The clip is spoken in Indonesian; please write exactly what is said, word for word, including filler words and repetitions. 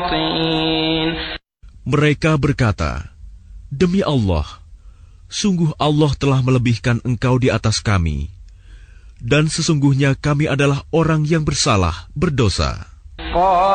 Mereka berkata, "Demi Allah, sungguh Allah telah melebihkan engkau di atas kami, dan sesungguhnya kami adalah orang yang bersalah, berdosa."